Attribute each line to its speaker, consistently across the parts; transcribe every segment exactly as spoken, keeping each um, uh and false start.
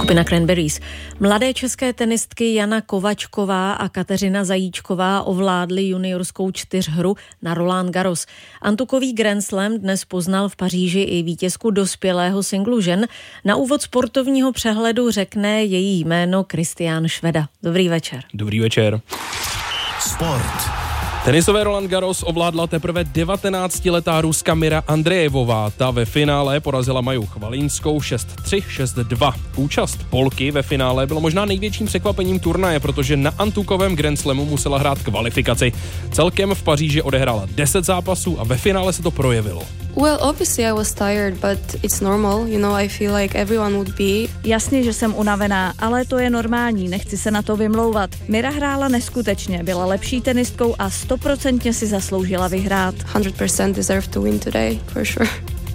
Speaker 1: skupina Cranberries. Mladé české tenistky Jana Kovačková a Kateřina Zajíčková ovládly juniorskou čtyřhru na Roland Garros. Antukový Grand Slam dnes poznal v Paříži i vítězku dospělého singlu žen. Na úvod sportovního přehledu řekne její jméno Kristián Šveda. Dobrý večer.
Speaker 2: Dobrý večer.
Speaker 3: Sport.
Speaker 2: Tenisové Roland Garros ovládla teprve devatenáctiletá Ruska Mira Andrejevová. Ta ve finále porazila Maju Chvalinskou šest tři, šest dva. Účast Polky ve finále byla možná největším překvapením turnaje, protože na Antukovém Grand Slamu musela hrát kvalifikaci. Celkem v Paříži odehrála deset zápasů a ve finále se to projevilo.
Speaker 4: Well, obviously I was tired, but it's normal. You know, I feel like everyone would be.
Speaker 5: Jasně, že jsem unavená, ale to je normální, nechci se na to vymlouvat. Mira hrála neskutečně, byla lepší tenistkou a stoprocentně si zasloužila vyhrát.
Speaker 4: one hundred percent deserve to win today, for sure.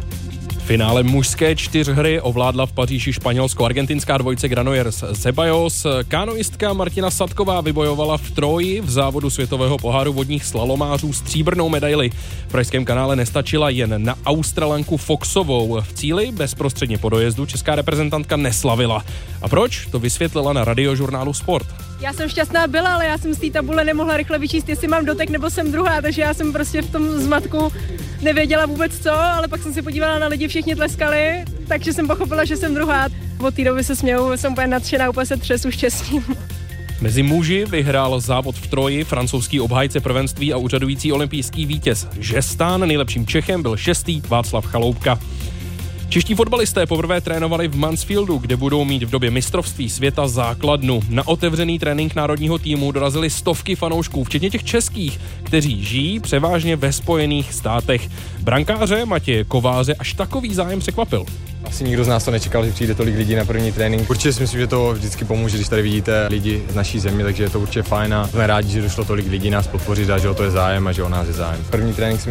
Speaker 2: V finále mužské čtyřhry ovládla v Paříži španělsko-argentinská dvojice Granollers Ceballos. Kánoistka Martina Sadková vybojovala v Troji v závodu světového poháru vodních slalomářů stříbrnou medaili. V pražském kanále nestačila jen na Australanku Foxovou. V cíli bezprostředně po dojezdu česká reprezentantka neslavila. A proč? To vysvětlila na radiožurnálu Sport.
Speaker 6: Já jsem šťastná byla, ale já jsem z té tabule nemohla rychle vyčíst, jestli mám dotek nebo jsem druhá, takže já jsem prostě v tom zmatku nevěděla vůbec co, ale pak jsem si podívala na lidi, všichni tleskali, takže jsem pochopila, že jsem druhá. Od té doby se směju, jsem úplně nadšená, úplně se třesu štěstím.
Speaker 2: Mezi muži vyhrál závod v Troji francouzský obhájce prvenství a úřadující olympijský vítěz Žestán. Nejlepším Čechem byl šestý Václav Chaloupka. Čeští fotbalisté poprvé trénovali v Mansfieldu, kde budou mít v době mistrovství světa základnu. Na otevřený trénink národního týmu dorazily stovky fanoušků, včetně těch českých, kteří žijí převážně ve Spojených státech. Brankáře Matěje Kováře až takový zájem překvapil.
Speaker 7: Asi nikdo z nás to nečekal, že přijde tolik lidí na první trénink. Určitě si myslím, že to vždycky pomůže, když tady vidíte lidi z naší země, takže je to určitě fajn a jsme rádi, že došlo tolik lidí nás podpořit a že o to je zájem a že o nás je zájem. První trénink jsme